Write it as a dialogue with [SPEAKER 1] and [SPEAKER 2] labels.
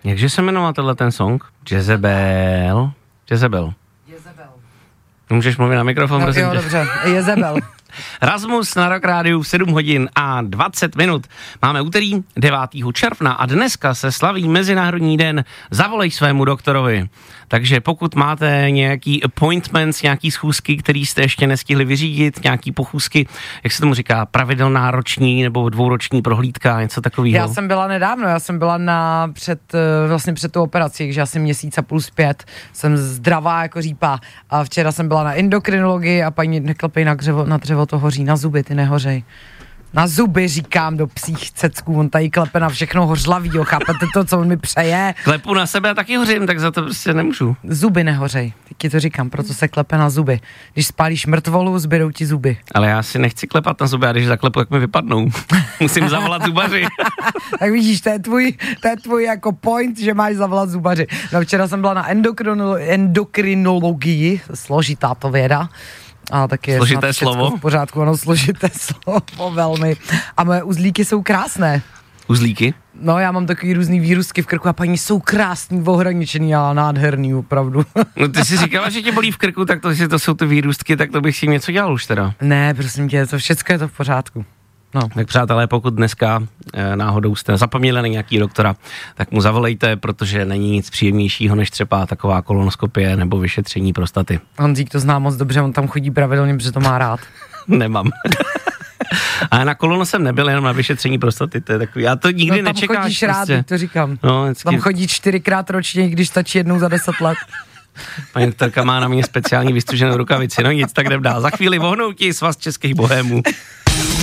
[SPEAKER 1] Jakže se jmenoval tenhle ten song? Jezebel. Můžeš mluvit na mikrofon, prosím
[SPEAKER 2] jo,
[SPEAKER 1] tě.
[SPEAKER 2] dobře, Jezebel.
[SPEAKER 1] Rasmus na Rock Rádiu v 7 hodin a 20 minut. Máme úterý 9. června a dneska se slaví Mezinárodní den Zavolej svému doktorovi. Takže pokud máte nějaký appointments, nějaký schůzky, který jste ještě nestihli vyřídit, nějaký pochůzky, jak se tomu říká, pravidelná roční nebo dvouroční prohlídka, něco takového.
[SPEAKER 2] Já jsem byla nedávno, před tou operací, takže asi měsíc a půl zpět, jsem zdravá jako řípa a včera jsem byla na endokrinologii a paní neklepej na dřevo, to hoří, na zuby, ty nehořej. Na zuby říkám do psích cecků, on tady klepe na všechno hořlavýho, chápete to, co on mi přeje?
[SPEAKER 1] Klepu na sebe a taky hořím, tak za to prostě nemůžu.
[SPEAKER 2] Zuby nehořej, teď ti to říkám, proto se klepe na zuby. Když spálíš mrtvolu, zbydou ti zuby.
[SPEAKER 1] Ale já si nechci klepat na zuby, a když zaklepu, tak mi vypadnou. Musím zavolat zubaři.
[SPEAKER 2] Tak vidíš, to je tvůj jako point, že máš zavolat zubaři. No včera jsem byla na endokrinologii, složitá to věda. A taky je
[SPEAKER 1] složité slovo.
[SPEAKER 2] V pořádku, ano, složité slovo velmi. A moje uzlíky jsou krásné.
[SPEAKER 1] Uzlíky?
[SPEAKER 2] No, já mám takový různý výrůstky v krku a paní jsou krásný, ohraničený a nádherný, opravdu.
[SPEAKER 1] No ty jsi říkala, že tě bolí v krku, tak to jsou ty výrůstky, tak to bych si něco dělal už teda.
[SPEAKER 2] Ne, prosím tě, všechno je to v pořádku. No.
[SPEAKER 1] Tak přátelé, pokud dneska náhodou jste zapomněli na nějaký doktora, tak mu zavolejte, protože není nic příjemnějšího, než třeba taková kolonoskopie nebo vyšetření prostaty.
[SPEAKER 2] Honzík to zná moc dobře, on tam chodí pravidelně, protože to má rád.
[SPEAKER 1] Nemám. A na kolono jsem nebyl, jenom na vyšetření prostaty, to je takový, já to nikdy nečekáš.
[SPEAKER 2] Tam chodíš
[SPEAKER 1] prostě.
[SPEAKER 2] rád, to říkám.
[SPEAKER 1] No,
[SPEAKER 2] tam chodí 4krát ročně, když stačí jednou za 10 let.
[SPEAKER 1] Paní doktorka má na mě speciální vystřiženou rukavici, no nic, tak jdem dál. Za chvíli vohnoutí svaz českých bohémů.